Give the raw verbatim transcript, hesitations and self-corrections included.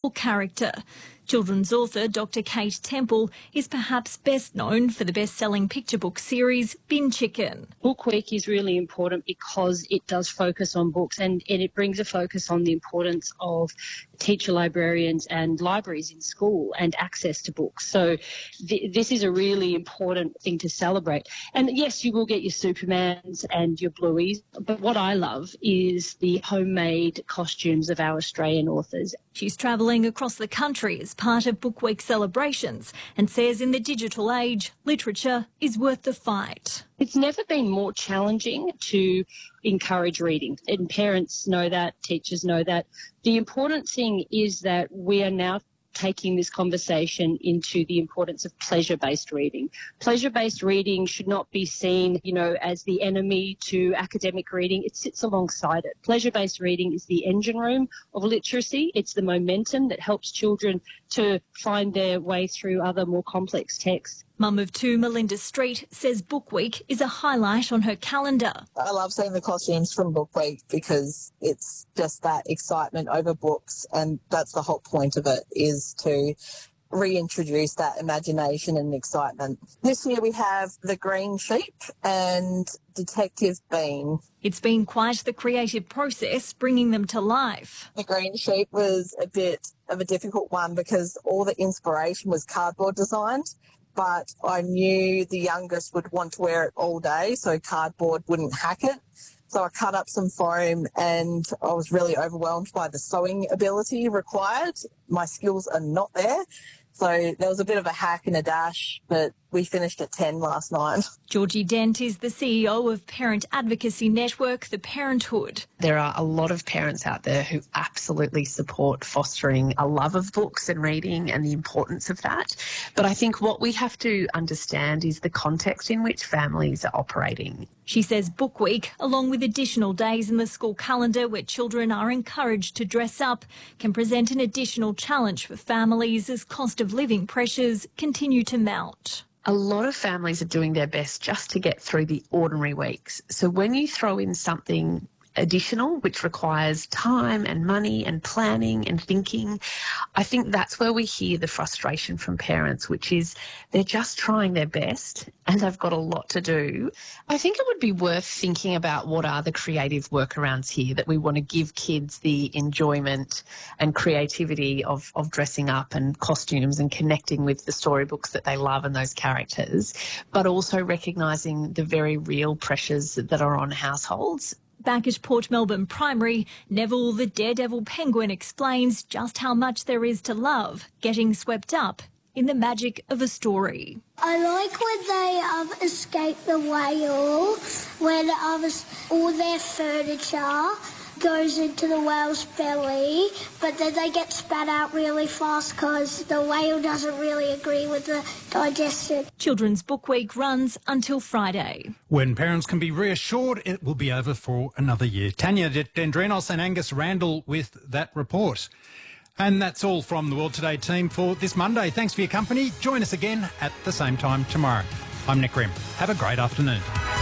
or character. Children's author Doctor Kate Temple is perhaps best known for the best-selling picture book series Bin Chicken. Book Week is really important because it does focus on books and, and it brings a focus on the importance of teacher librarians and libraries in school and access to books. So th- this is a really important thing to celebrate. And yes, you will get your Supermans and your Blueies, but what I love is the homemade costumes of our Australian authors. She's travelling across the country as part of Book Week celebrations and says in the digital age, literature is worth the fight. It's never been more challenging to encourage reading, and parents know that, teachers know that. The important thing is that we are now taking this conversation into the importance of pleasure-based reading. Pleasure-based reading should not be seen, you know, as the enemy to academic reading. It sits alongside it. Pleasure-based reading is the engine room of literacy. It's the momentum that helps children to find their way through other more complex texts. Mum of two, Melinda Street, says Book Week is a highlight on her calendar. I love seeing the costumes from Book Week because it's just that excitement over books, and that's the whole point of it, is to reintroduce that imagination and excitement. This year we have The Green Sheep and Detective Bean. It's been quite the creative process bringing them to life. The Green Sheep was a bit of a difficult one because all the inspiration was cardboard designed, but I knew the youngest would want to wear it all day, so cardboard wouldn't hack it. So I cut up some foam and I was really overwhelmed by the sewing ability required. My skills are not there. So there was a bit of a hack and a dash, but we finished at ten last night. Georgie Dent is the C E O of parent advocacy network, The Parenthood. There are a lot of parents out there who absolutely support fostering a love of books and reading and the importance of that. But I think what we have to understand is the context in which families are operating. She says Book Week, along with additional days in the school calendar where children are encouraged to dress up, can present an additional challenge for families as cost of living pressures continue to mount. A lot of families are doing their best just to get through the ordinary weeks. So when you throw in something additional, which requires time and money and planning and thinking, I think that's where we hear the frustration from parents, which is they're just trying their best and they've got a lot to do. I think it would be worth thinking about what are the creative workarounds here that we want to give kids the enjoyment and creativity of, of dressing up and costumes and connecting with the storybooks that they love and those characters, but also recognising the very real pressures that are on households. Back at Port Melbourne Primary, Neville the Daredevil Penguin explains just how much there is to love getting swept up in the magic of a story. I like when they um, escape the whale, when um, all their furniture goes into the whale's belly, but then they get spat out really fast because the whale doesn't really agree with the digestion. Children's Book Week runs until Friday. When parents can be reassured, it will be over for another year. Tanya Dendrenos and Angus Randall with that report. And that's all from the World Today team for this Monday. Thanks for your company. Join us again at the same time tomorrow. I'm Nick Grimm. Have a great afternoon.